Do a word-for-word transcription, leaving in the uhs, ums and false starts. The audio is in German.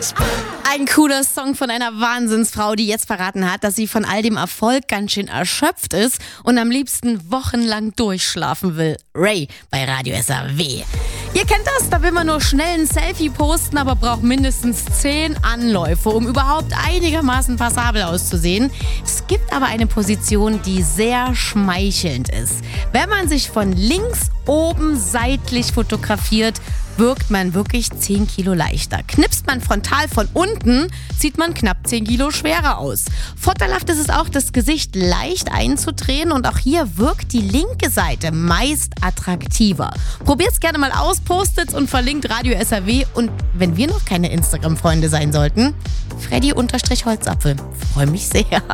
Ein cooler Song von einer Wahnsinnsfrau, die jetzt verraten hat, dass sie von all dem Erfolg ganz schön erschöpft ist und am liebsten wochenlang durchschlafen will. Ray bei Radio S R W. Ihr kennt das, da will man nur schnell ein Selfie posten, aber braucht mindestens zehn Anläufe, um überhaupt einigermaßen passabel auszusehen. Es gibt aber eine Position, die sehr schmeichelnd ist. Wenn man sich von links oben seitlich fotografiert, wirkt man wirklich zehn Kilo leichter. Knipst man frontal von unten, sieht man knapp zehn Kilo schwerer aus. Vorteilhaft ist es auch, das Gesicht leicht einzudrehen und auch hier wirkt die linke Seite meist attraktiver. Probiert's gerne mal aus, postet's und verlinkt Radio S R W. Und wenn wir noch keine Instagram-Freunde sein sollten, Freddy-Holzapfel. Freue mich sehr.